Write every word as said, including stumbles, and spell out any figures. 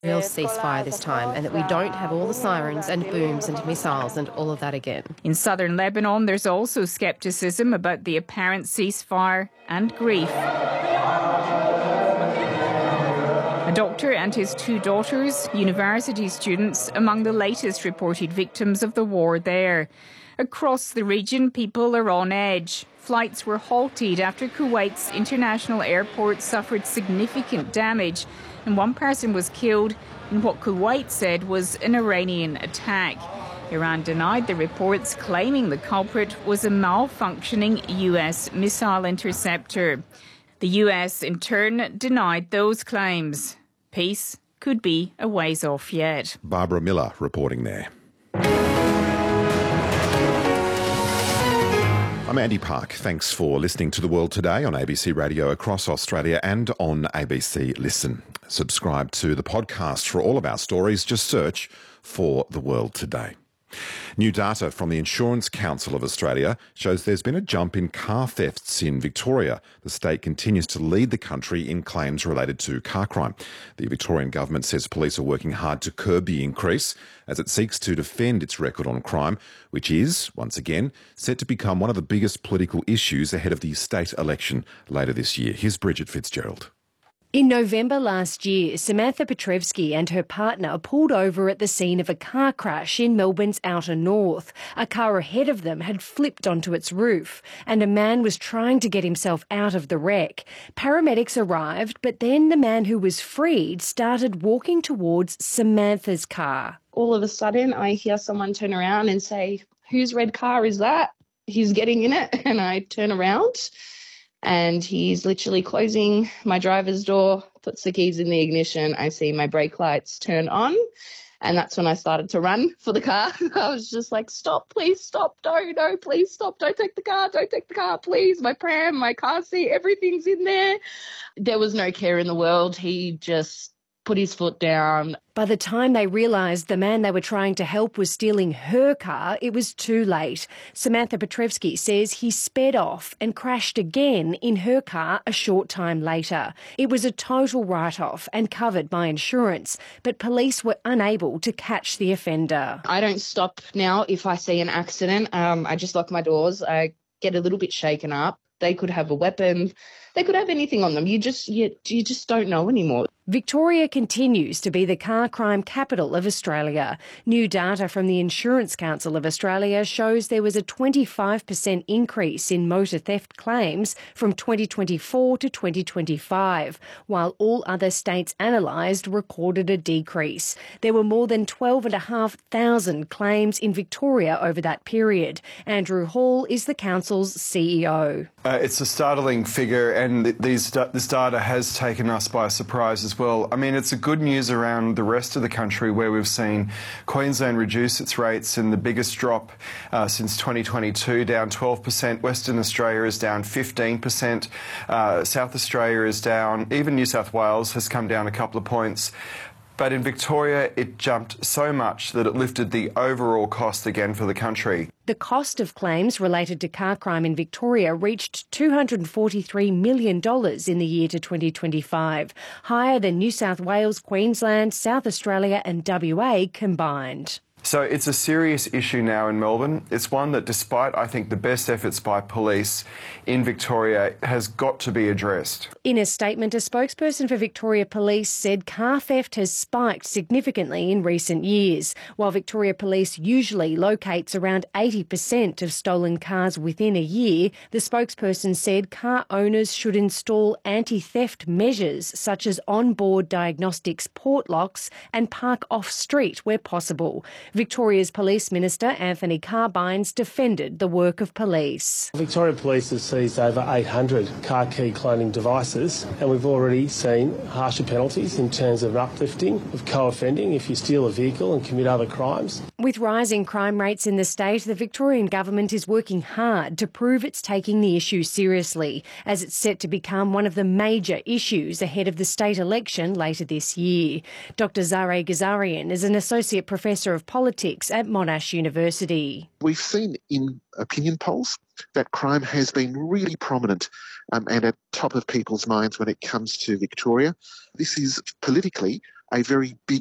real ceasefire this time, and that we don't have all the sirens and booms and missiles and all of that again. In southern Lebanon, there's also scepticism about the apparent ceasefire and grief. A doctor and his two daughters, university students, among the latest reported victims of the war there. Across the region, people are on edge. Flights were halted after Kuwait's international airport suffered significant damage, and one person was killed in what Kuwait said was an Iranian attack. Iran denied the reports, claiming the culprit was a malfunctioning U S missile interceptor. The U S, in turn, denied those claims. Peace could be a ways off yet. Barbara Miller reporting there. I'm Andy Park. Thanks for listening to The World Today on A B C Radio across Australia and on A B C Listen. Subscribe to the podcast for all of our stories. Just search for The World Today. New data from the Insurance Council of Australia shows there's been a jump in car thefts in Victoria. The state continues to lead the country in claims related to car crime. The Victorian government says police are working hard to curb the increase as it seeks to defend its record on crime, which is, once again, set to become one of the biggest political issues ahead of the state election later this year. Here's Bridget Fitzgerald. In November last year, Samantha Petrevski and her partner pulled over at the scene of a car crash in Melbourne's outer north. A car ahead of them had flipped onto its roof, and a man was trying to get himself out of the wreck. Paramedics arrived, but then the man who was freed started walking towards Samantha's car. All of a sudden, I hear someone turn around and say, "Whose red car is that? He's getting in it." And I turn around, and he's literally closing my driver's door, puts the keys in the ignition. I see my brake lights turn on, and that's when I started to run for the car. I was just like, "Stop, please stop. No, no, please stop. Don't take the car. Don't take the car, please. My pram, my car seat, everything's in there." There was no care in the world. He just put his foot down. By the time they realised the man they were trying to help was stealing her car, it was too late. Samantha Petrevski says he sped off and crashed again in her car a short time later. It was a total write-off and covered by insurance, but police were unable to catch the offender. I don't stop now if I see an accident. Um, I just lock my doors. I get a little bit shaken up. They could have a weapon. They could have anything on them. You just you, you just don't know anymore. Victoria continues to be the car crime capital of Australia. New data from the Insurance Council of Australia shows there was a twenty-five percent increase in motor theft claims from twenty twenty-four to twenty twenty-five, while all other states analysed recorded a decrease. There were more than twelve thousand five hundred claims in Victoria over that period. Andrew Hall is the council's C E O. Uh, it's a startling figure, and th- these, this data has taken us by surprise as well. I mean, it's a good news around the rest of the country where we've seen Queensland reduce its rates and the biggest drop uh, since twenty twenty-two, down twelve percent. Western Australia is down fifteen percent. Uh, South Australia is down. Even New South Wales has come down a couple of points. But in Victoria, it jumped so much that it lifted the overall cost again for the country. The cost of claims related to car crime in Victoria reached two hundred forty-three million dollars in the year to twenty twenty-five, higher than New South Wales, Queensland, South Australia and W A combined. So it's a serious issue now in Melbourne. It's one that, despite, I think, the best efforts by police in Victoria, has got to be addressed. In a statement, a spokesperson for Victoria Police said car theft has spiked significantly in recent years. While Victoria Police usually locates around eighty percent of stolen cars within a year, the spokesperson said car owners should install anti-theft measures such as on-board diagnostics port locks and park off-street where possible. Victoria's Police Minister Anthony Carbines defended the work of police. Victoria Police has seized over eight hundred car key cloning devices, and we've already seen harsher penalties in terms of uplifting of co-offending if you steal a vehicle and commit other crimes. With rising crime rates in the state, the Victorian government is working hard to prove it's taking the issue seriously, as it's set to become one of the major issues ahead of the state election later this year. Doctor Zare Ghazarian is an Associate Professor of Politics at Monash University. We've seen in opinion polls that crime has been really prominent um, and at top of people's minds when it comes to Victoria. This is politically a very big